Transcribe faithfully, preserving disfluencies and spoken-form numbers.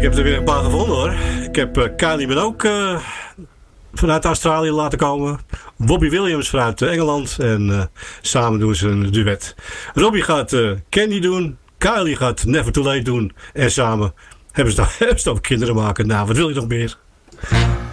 heb er weer een paar gevonden hoor. Ik heb uh, Kylie Minogue uh, vanuit Australië laten komen. Bobby Williams vanuit uh, Engeland. En uh, samen doen ze een duet. Robbie gaat uh, Candy doen. Kylie gaat Never Too Late doen. En samen hebben ze, hebben ze dan kinderen maken. Nou, wat wil je nog meer?